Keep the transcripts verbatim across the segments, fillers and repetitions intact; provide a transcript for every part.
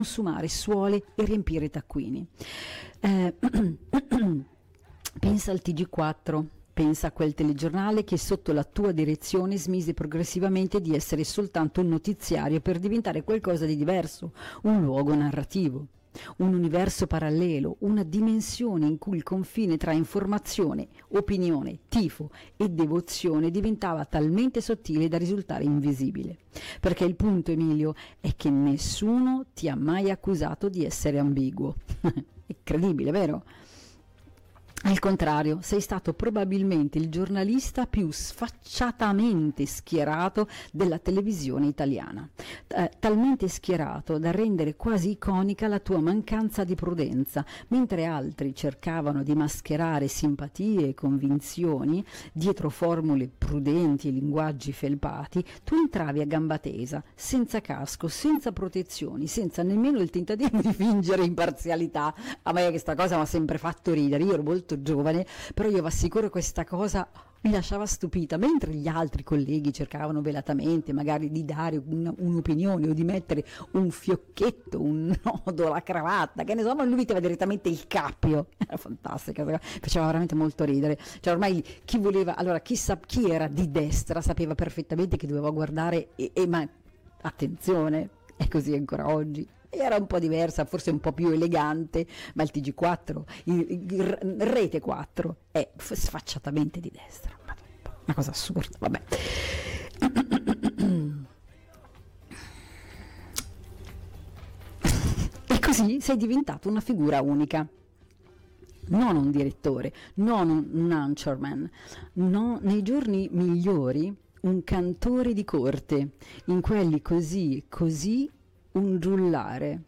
consumare suole e riempire taccuini. Eh, pensa al T G quattro, pensa a quel telegiornale che sotto la tua direzione smise progressivamente di essere soltanto un notiziario per diventare qualcosa di diverso, un luogo narrativo, un universo parallelo, una dimensione in cui il confine tra informazione, opinione, tifo e devozione diventava talmente sottile da risultare invisibile. Perché il punto, Emilio, è che nessuno ti ha mai accusato di essere ambiguo. Incredibile, vero? Al contrario, sei stato probabilmente il giornalista più sfacciatamente schierato della televisione italiana, eh, talmente schierato da rendere quasi iconica la tua mancanza di prudenza, mentre altri cercavano di mascherare simpatie e convinzioni dietro formule prudenti e linguaggi felpati, tu entravi a gamba tesa, senza casco, senza protezioni, senza nemmeno il tentativo di fingere imparzialità. A me questa cosa mi ha sempre fatto ridere, io ero molto giovane, però io vi assicuro questa cosa mi lasciava stupita, mentre gli altri colleghi cercavano velatamente magari di dare un, un'opinione o di mettere un fiocchetto, un nodo, la cravatta, che ne so, ma lui metteva direttamente il cappio. Era fantastica, faceva veramente molto ridere. Cioè ormai chi voleva, allora chi, sa, chi era di destra sapeva perfettamente che doveva guardare e, e ma attenzione, è così ancora oggi. Era un po' diversa, forse un po' più elegante, ma il T G quattro, il, il Rete quattro è sfacciatamente di destra, una cosa assurda, vabbè. E così sei diventato una figura unica, non un direttore, non un, un anchorman, no, nei giorni migliori un cantore di corte, in quelli così, così un giullare,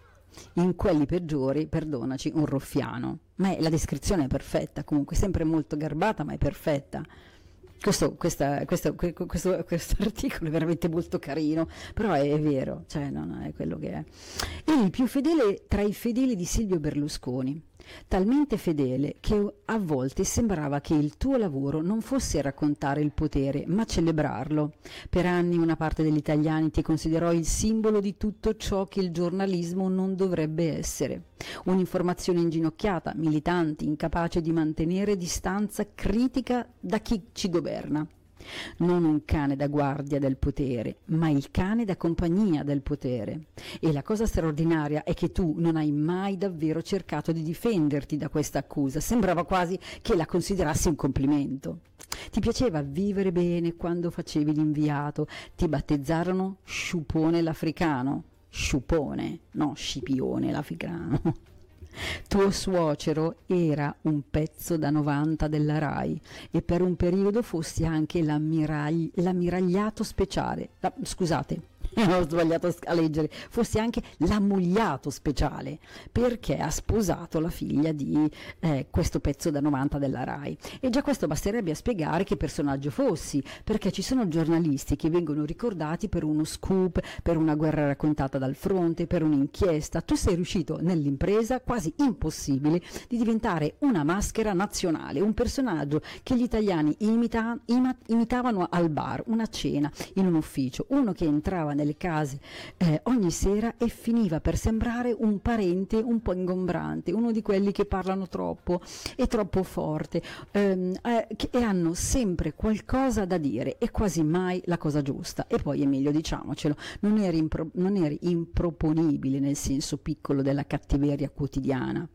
in quelli peggiori, perdonaci, un ruffiano. Ma è, la descrizione è perfetta, comunque sempre molto garbata, ma è perfetta. Questo, questa, questo, questo, questo, questo articolo è veramente molto carino, però è, è vero, cioè non è quello che è. Eri il più fedele tra i fedeli di Silvio Berlusconi, talmente fedele che a volte sembrava che il tuo lavoro non fosse raccontare il potere, ma celebrarlo. Per anni una parte degli italiani ti considerò il simbolo di tutto ciò che il giornalismo non dovrebbe essere. Un'informazione inginocchiata, militante, incapace di mantenere distanza critica da chi ci governa. Non un cane da guardia del potere, ma il cane da compagnia del potere. E la cosa straordinaria è che tu non hai mai davvero cercato di difenderti da questa accusa. Sembrava quasi che la considerassi un complimento. Ti piaceva vivere bene quando facevi l'inviato. Ti battezzarono Sciupone l'Africano. Sciupone, no Scipione l'Africano. Tuo suocero era un pezzo da novanta della Rai e per un periodo fossi anche l'ammiragli- l'ammiragliato speciale, la, scusate, ho sbagliato a leggere, fossi anche l'ammugliato speciale, perché ha sposato la figlia di eh, questo pezzo da novanta della Rai. E già questo basterebbe a spiegare che personaggio fossi, perché ci sono giornalisti che vengono ricordati per uno scoop, per una guerra raccontata dal fronte, per un'inchiesta. Tu sei riuscito nell'impresa quasi impossibile di diventare una maschera nazionale, un personaggio che gli italiani imita- ima- imitavano al bar, una cena, in un ufficio, uno che entrava nelle case eh, ogni sera e finiva per sembrare un parente un po' ingombrante, uno di quelli che parlano troppo e troppo forte ehm, eh, che, e hanno sempre qualcosa da dire e quasi mai la cosa giusta. E poi Emilio, diciamocelo, non eri, impro- non eri improponibile nel senso piccolo della cattiveria quotidiana,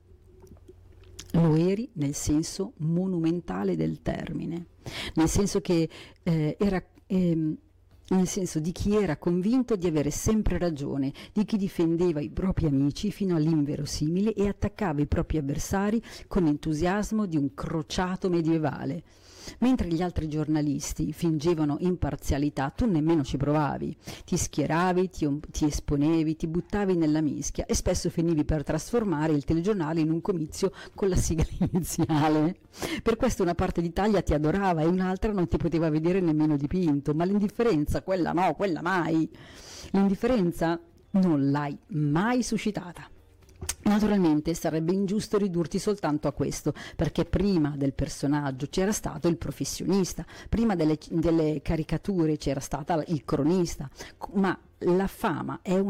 lo eri nel senso monumentale del termine, nel senso che eh, era ehm, nel senso di chi era convinto di avere sempre ragione, di chi difendeva i propri amici fino all'inverosimile e attaccava i propri avversari con entusiasmo di un crociato medievale. Mentre gli altri giornalisti fingevano imparzialità, tu nemmeno ci provavi. Ti schieravi, ti, ti esponevi, ti buttavi nella mischia e spesso finivi per trasformare il telegiornale in un comizio con la sigla iniziale. Per questo una parte d'Italia ti adorava e un'altra non ti poteva vedere nemmeno dipinto, ma l'indifferenza, quella no, quella mai. L'indifferenza non l'hai mai suscitata. Naturalmente sarebbe ingiusto ridurti soltanto a questo, perché prima del personaggio c'era stato il professionista, prima delle, delle caricature c'era stato il cronista, ma la fama è un